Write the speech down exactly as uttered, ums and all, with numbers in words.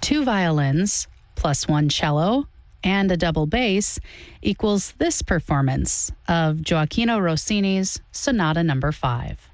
two violins plus one cello and a double bass equals this performance of Gioacchino Rossini's Sonata Number Five.